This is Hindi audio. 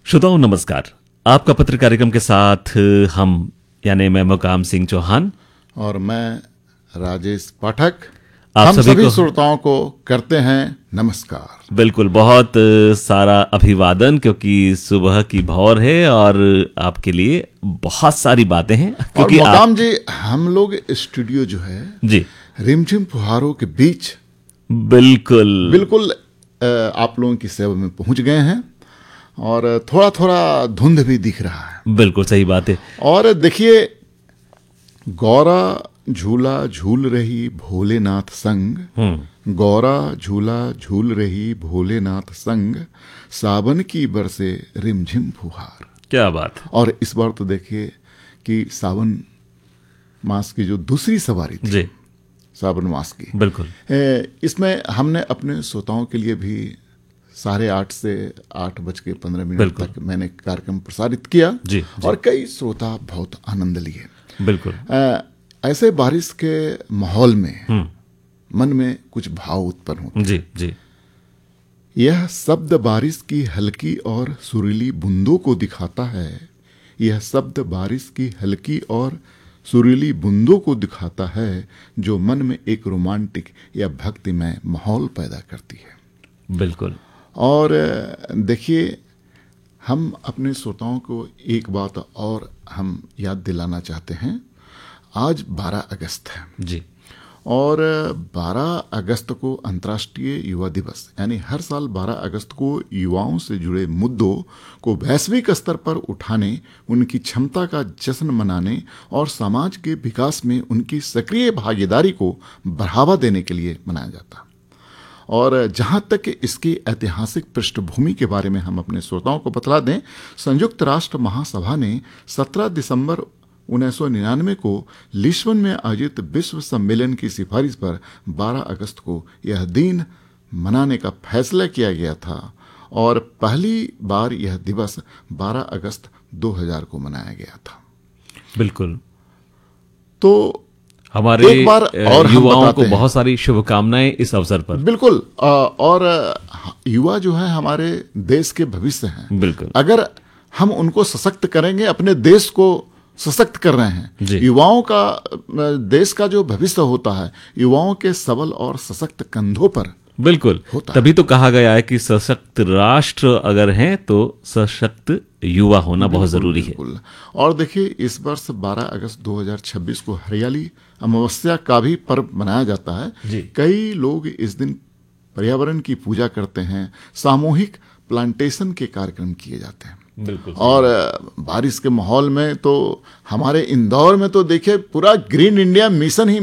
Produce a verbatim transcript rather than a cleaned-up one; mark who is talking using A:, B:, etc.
A: श्रोताओं नमस्कार। आपका पत्र कार्यक्रम के साथ हम यानी मैं मुकाम सिंह चौहान
B: और मैं राजेश पाठक
A: आप
B: हम
A: सभी
B: सभी
A: को
B: श्रोताओं को करते हैं नमस्कार।
A: बिल्कुल बहुत अ, सारा अभिवादन, क्योंकि सुबह की भौर है और आपके लिए बहुत सारी बातें हैं।
B: और
A: क्योंकि आप
B: मुकाम जी, हम लोग स्टूडियो जो है
A: जी
B: रिमझिम फुहारों के बीच
A: बिल्कुल
B: बिल्कुल अ, आप लोगों की सेवा में पहुंच गए हैं और थोड़ा थोड़ा धुंध भी दिख रहा है।
A: बिल्कुल सही बात है।
B: और देखिए, गौरा झूला झूल रही भोलेनाथ संग, गौरा झूला झूल रही भोलेनाथ संग, सावन की बरसे रिमझिम फुहार।
A: क्या बात है।
B: और इस बार तो देखिए कि सावन मास की जो दूसरी सवारी थी,
A: जी
B: सावन मास की,
A: बिल्कुल
B: ए, इसमें हमने अपने श्रोताओं के लिए भी साढ़े आठ से आठ बज के पंद्रह मिनट
A: बिल्कुल।
B: तक मैंने कार्यक्रम प्रसारित किया
A: जी, जी।
B: और कई श्रोता बहुत आनंद लिए।
A: बिल्कुल
B: अ, ऐसे बारिश के माहौल में मन में कुछ भाव उत्पन्न होते।
A: जी जी
B: यह शब्द बारिश की हल्की और सुरीली बूंदों को दिखाता है, यह शब्द बारिश की हल्की और सुरीली बूंदों को दिखाता है, जो मन में एक रोमांटिक या भक्तिमय माहौल पैदा करती है।
A: बिल्कुल।
B: और अ, देखिए, हम अपने श्रोताओं को एक बात और हम याद दिलाना चाहते हैं। आज बारह अगस्त है
A: जी
B: और बारह अगस्त को अंतर्राष्ट्रीय युवा दिवस, यानी हर साल बारह अगस्त को युवाओं से जुड़े मुद्दों को वैश्विक स्तर पर उठाने, उनकी क्षमता का जश्न मनाने और समाज के विकास में उनकी सक्रिय भागीदारी को बढ़ावा देने के लिए मनाया जाता है। और जहां तक इसकी ऐतिहासिक पृष्ठभूमि के बारे में हम अपने श्रोताओं को बतला दें, संयुक्त राष्ट्र महासभा ने सत्रह दिसंबर उन्नीस सौ निन्यानवे को लिस्बन में आयोजित विश्व सम्मेलन की सिफारिश पर बारह अगस्त को यह दिन मनाने का फैसला किया गया था और पहली बार यह दिवस बारह अगस्त दो हज़ार को मनाया गया था।
A: बिल्कुल।
B: तो
A: हमारे
B: एक बार
A: अ,
B: और हम
A: युवाओं
B: बताते
A: को
B: हैं।
A: बहुत सारी शुभकामनाएं इस अवसर पर।
B: बिल्कुल। अ, और अ, युवा जो है हमारे देश के भविष्य हैं।
A: बिल्कुल।
B: अगर हम उनको सशक्त करेंगे, अपने देश को सशक्त कर रहे हैं।
A: जी।
B: युवाओं का अ, देश का जो भविष्य होता है, युवाओं के सबल और सशक्त कंधों पर
A: बिल्कुल।
B: होता है।
A: तभी तो कहा गया है कि सशक्त राष्ट्र अगर हैं तो सशक्त युवा होना बहुत जरूरी है।
B: बिल्कुल। और देखिए, इस वर्ष बारह अगस्त दो हज़ार छब्बीस को हरियाली अमावस्या का भी पर्व मनाया जाता है।
A: जी।
B: कई लोग इस दिन पर्यावरण की पूजा करते हैं, सामूहिक प्लांटेशन के कार्यक्रम किए जाते हैं।
A: बिल्कुल।
B: और अ, बारिश के माहौल में तो हमारे इंदौर में तो देखिए पूरा ग्रीन इंडिया मिशन ही